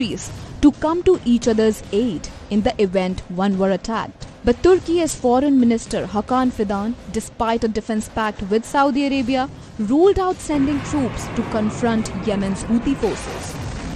to come to each other's aid in the event one were attacked. But Turkey's Foreign Minister Hakan Fidan, despite a defense pact with Saudi Arabia, ruled out sending troops to confront Yemen's Houthi forces.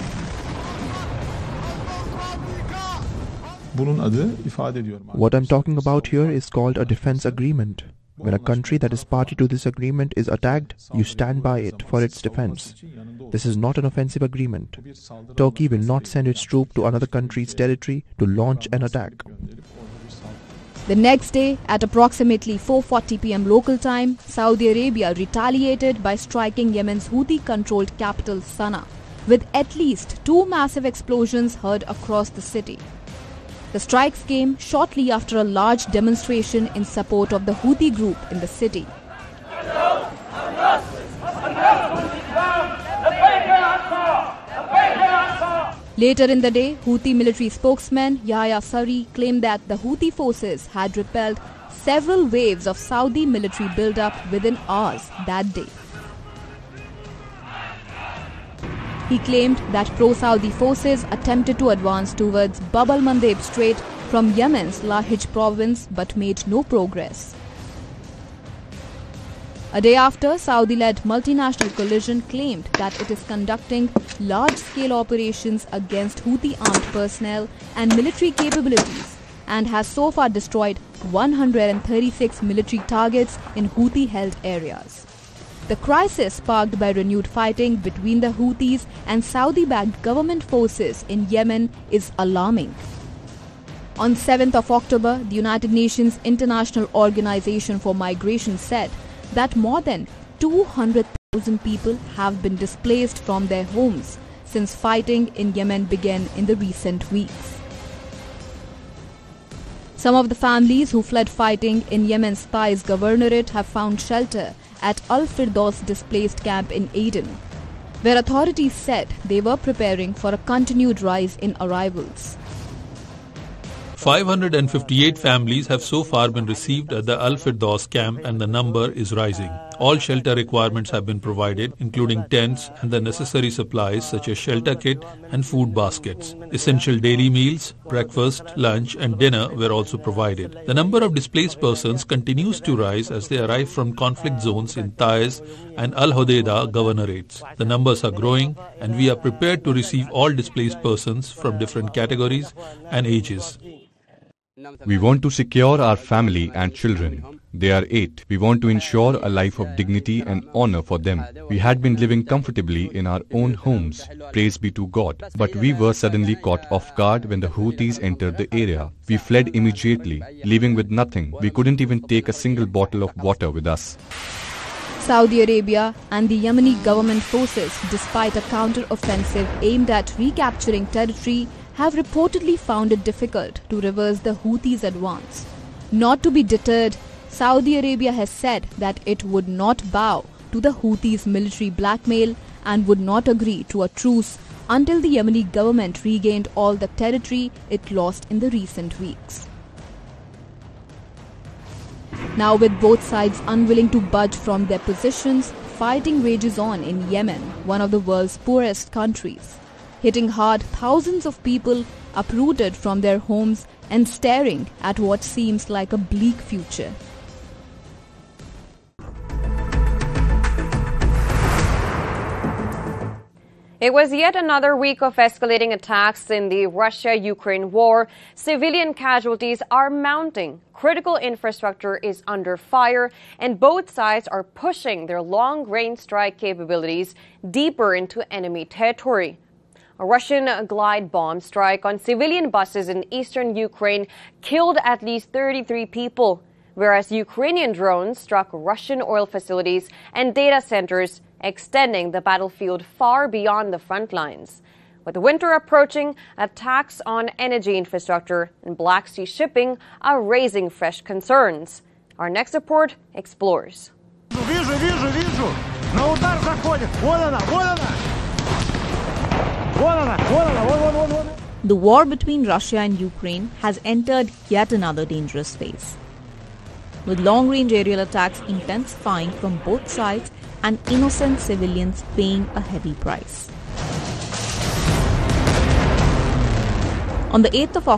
What I'm talking about here is called a defense agreement. When a country that is party to this agreement is attacked, you stand by it for its defense. This is not an offensive agreement. Turkey will not send its troop to another country's territory to launch an attack. The next day, at approximately 4:40 p.m. local time, Saudi Arabia retaliated by striking Yemen's Houthi-controlled capital Sana'a, with at least 2 massive explosions heard across the city. The strikes came shortly after a large demonstration in support of the Houthi group in the city. Later in the day, Houthi military spokesman Yahya Saree claimed that the Houthi forces had repelled several waves of Saudi military buildup within hours that day. He claimed that pro-Saudi forces attempted to advance towards Bab al-Mandeb Strait from Yemen's Lahij province but made no progress. A day after, Saudi-led multinational coalition claimed that it is conducting large-scale operations against Houthi armed personnel and military capabilities and has so far destroyed 136 military targets in Houthi-held areas. The crisis sparked by renewed fighting between the Houthis and Saudi-backed government forces in Yemen is alarming. On 7th of October, the United Nations International Organization for Migration said that more than 200,000 people have been displaced from their homes since fighting in Yemen began in the recent weeks. Some of the families who fled fighting in Yemen's Taiz Governorate have found shelter at Al-Firdaus displaced camp in Aden, where authorities said they were preparing for a continued rise in arrivals. 558 families have so far been received at the Al-Firdaus camp and the number is rising. All shelter requirements have been provided, including tents and the necessary supplies such as shelter kit and food baskets. Essential daily meals, breakfast, lunch and dinner were also provided. The number of displaced persons continues to rise as they arrive from conflict zones in Taiz and Al-Hudaydah governorates. The numbers are growing and we are prepared to receive all displaced persons from different categories and ages. We want to secure our family and children. They are 8. We want to ensure a life of dignity and honor for them. We had been living comfortably in our own homes, praise be to God. But we were suddenly caught off guard when the Houthis entered the area. We fled immediately, leaving with nothing. We couldn't even take a single bottle of water with us. Saudi Arabia and the Yemeni government forces, despite a counter-offensive aimed at recapturing territory, have reportedly found it difficult to reverse the Houthis' advance. Not to be deterred, Saudi Arabia has said that it would not bow to the Houthis' military blackmail and would not agree to a truce until the Yemeni government regained all the territory it lost in the recent weeks. Now, with both sides unwilling to budge from their positions, fighting rages on in Yemen, one of the world's poorest countries, hitting hard thousands of people uprooted from their homes and staring at what seems like a bleak future. It was yet another week of escalating attacks in the Russia-Ukraine war. Civilian casualties are mounting. Critical infrastructure is under fire, and both sides are pushing their long-range strike capabilities deeper into enemy territory. A Russian glide bomb strike on civilian buses in eastern Ukraine killed at least 33 people, whereas Ukrainian drones struck Russian oil facilities and data centers, extending the battlefield far beyond the front lines. With winter approaching, attacks on energy infrastructure and Black Sea shipping are raising fresh concerns. Our next report explores. The war between Russia and Ukraine has entered yet another dangerous phase, with long-range aerial attacks intensifying from both sides and innocent civilians paying a heavy price. On the 8th of